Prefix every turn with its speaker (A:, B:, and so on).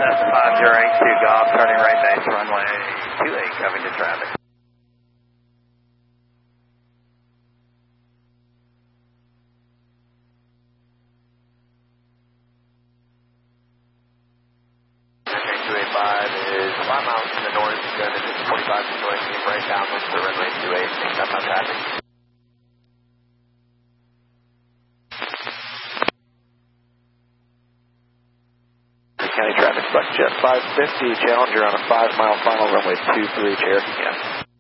A: 5082 Golf, turning right base runway 28, coming to traffic. Okay, 285 is 5 miles to the north, going to 645 to join me, right down to the runway 28, picked up on traffic. County traffic, Buckjet 550, Challenger on a 5-mile final runway 23, Cherokee County.